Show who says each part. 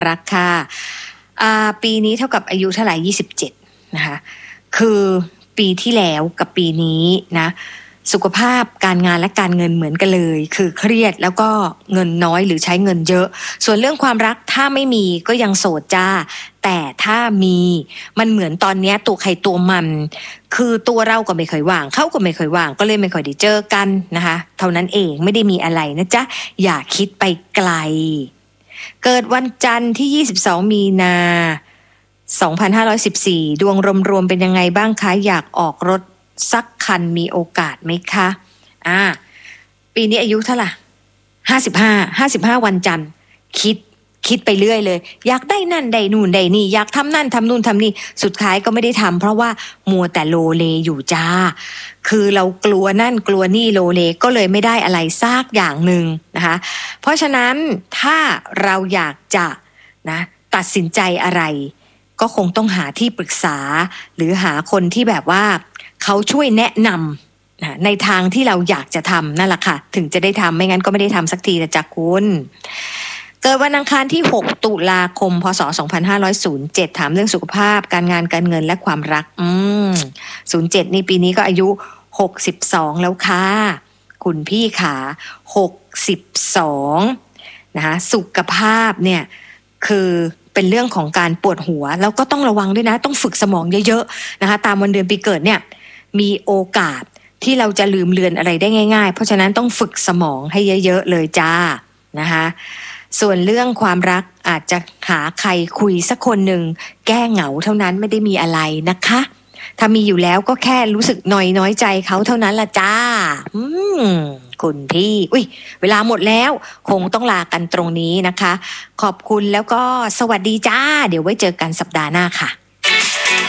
Speaker 1: รักค่ะปีนี้เท่ากับอายุเท่าไหร่27นะคะคือปีที่แล้วกับปีนี้นะสุขภาพการงานและการเงินเหมือนกันเลยคือเครียดแล้วก็เงินน้อยหรือใช้เงินเยอะส่วนเรื่องความรักถ้าไม่มีก็ยังโสดจ้าแต่ถ้ามีมันเหมือนตอนนี้ตัวใครตัวมันคือตัวเราก็ไม่เคยว่างเขาก็ไม่เคยว่างก็เลยไม่ค่อยได้เจอกันนะคะเท่านั้นเองไม่ได้มีอะไรนะจ๊ะอย่าคิดไปไกลเกิดวันจันทร์ที่22มีนา2514ดวงรวมๆเป็นยังไงบ้างคะอยากออกรถสักคันมีโอกาสไหมคะปีนี้อายุเท่าไหร่55วันจันทร์คิดไปเรื่อยเลยอยากได้นั่นได้นู่นได้นี่อยากทำนั่นทำนู่นทำนี่สุดท้ายก็ไม่ได้ทำเพราะว่ามัวแต่โลเลอยู่จ้าคือเรากลัวนั่นกลัวนี่โลเลก็เลยไม่ได้อะไรซากอย่างหนึ่งนะคะเพราะฉะนั้นถ้าเราอยากจะนะตัดสินใจอะไรก็คงต้องหาที่ปรึกษาหรือหาคนที่แบบว่าเขาช่วยแนะนำในทางที่เราอยากจะทำนั่นแหละค่ะถึงจะได้ทำไม่งั้นก็ไม่ได้ทำสักทีนะจ๊ะคุณเกิดวันอังคารที่6ตุลาคมพศ2507ถามเรื่องสุขภาพการงานการเงินและความรัก07นี่ปีนี้ก็อายุ62แล้วค่ะคุณพี่ขา62นะคะสุขภาพเนี่ยคือเป็นเรื่องของการปวดหัวแล้วก็ต้องระวังด้วยนะต้องฝึกสมองเยอะๆนะคะตามวันเดือนปีเกิดเนี่ยมีโอกาสที่เราจะลืมเลือนอะไรได้ง่ายๆเพราะฉะนั้นต้องฝึกสมองให้เยอะๆเลยจ้านะคะส่วนเรื่องความรักอาจจะหาใครคุยสักคนหนึ่งแก้เหงาเท่านั้นไม่ได้มีอะไรนะคะถ้ามีอยู่แล้วก็แค่รู้สึกน้อยใจเขาเท่านั้นละจ้าคุณพี่เวลาหมดแล้วคงต้องลากันตรงนี้นะคะขอบคุณแล้วก็สวัสดีจ้าเดี๋ยวไว้เจอกันสัปดาห์หน้าค่ะ